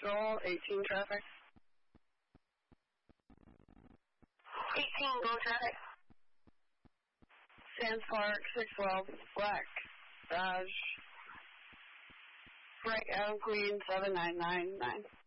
Patrol, 18 traffic. 18, go traffic. Sands Park, 612, Black Dodge. Frank Adam Queen, 7999.